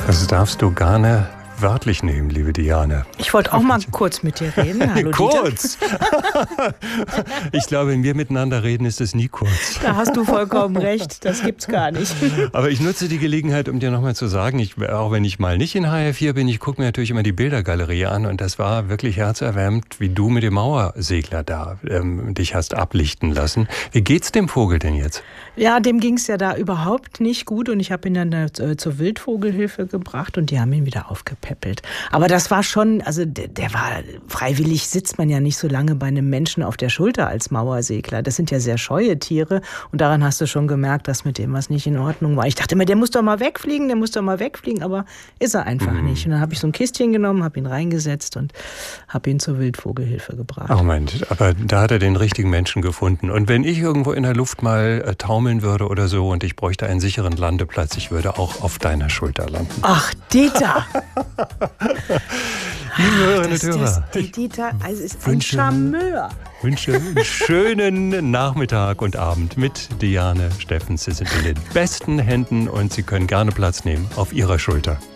Das darfst du gerne wörtlich nehmen, liebe Diane. Ich wollte auch mal kurz mit dir reden. Hallo, kurz? Ich glaube, wenn wir miteinander reden, ist es nie kurz. Da hast du vollkommen recht. Das gibt's gar nicht. Aber ich nutze die Gelegenheit, um dir nochmal zu sagen, auch wenn ich mal nicht in HR4 bin, ich gucke mir natürlich immer die Bildergalerie an und das war wirklich herzerwärmend, wie du mit dem Mauersegler da dich hast ablichten lassen. Wie geht's dem Vogel denn jetzt? Ja, dem ging's ja da überhaupt nicht gut und ich habe ihn dann zur Wildvogelhilfe gebracht und die haben ihn wieder aufgepäppelt. Aber das war schon, also der war, freiwillig sitzt man ja nicht so lange bei einem Menschen auf der Schulter als Mauersegler. Das sind ja sehr scheue Tiere und daran hast du schon gemerkt, dass mit dem was nicht in Ordnung war. Ich dachte immer, der muss doch mal wegfliegen, aber ist er einfach nicht. Und dann habe ich so ein Kistchen genommen, habe ihn reingesetzt und habe ihn zur Wildvogelhilfe gebracht. Ach Mensch, aber da hat er den richtigen Menschen gefunden. Und wenn ich irgendwo in der Luft mal taumeln würde oder so und ich bräuchte einen sicheren Landeplatz, ich würde auch auf deiner Schulter landen. Ach, Dieter! Liebe Hörerinnen und Hörer, Dieter ist ein Charmeur. Ich wünsche einen schönen Nachmittag und Abend mit Diane Steffens. Sie sind in den besten Händen und Sie können gerne Platz nehmen auf Ihrer Schulter.